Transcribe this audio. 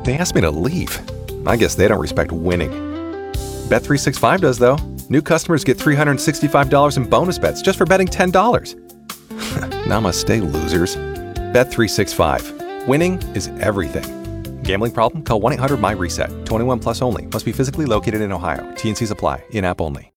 They asked me to leave. I guess they don't respect winning. Bet365 does, though. New customers get $365 in bonus bets just for betting $10. Namaste, losers. Bet365. Winning is everything. Gambling problem? Call 1-800-MY-RESET. 21 plus only. Must be physically located in Ohio. T&Cs apply. In-app only.